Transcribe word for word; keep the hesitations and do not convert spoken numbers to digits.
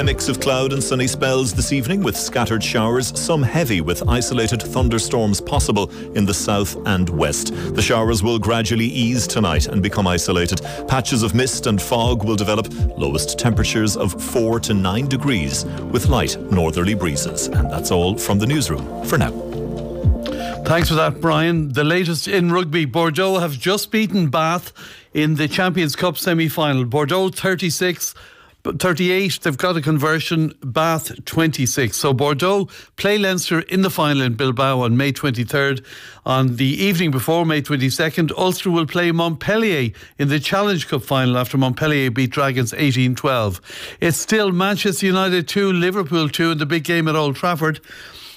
A mix of cloud and sunny spells this evening with scattered showers, some heavy with isolated thunderstorms possible in the south and west. The showers will gradually ease tonight and become isolated. Patches of mist and fog will develop, lowest temperatures of four to nine degrees with light northerly breezes. And that's all from the newsroom for now. Thanks for that, Brian. The latest in rugby, Bordeaux have just beaten Bath in the Champions Cup semi-final. Bordeaux thirty-six, thirty-eight, they've got a conversion, Bath twenty-six. So Bordeaux play Leinster in the final in Bilbao on May twenty-third. On the evening before, May twenty-second, Ulster will play Montpellier in the Challenge Cup final after Montpellier beat Dragons eighteen twelve. It's still Manchester United two, Liverpool two in the big game at Old Trafford.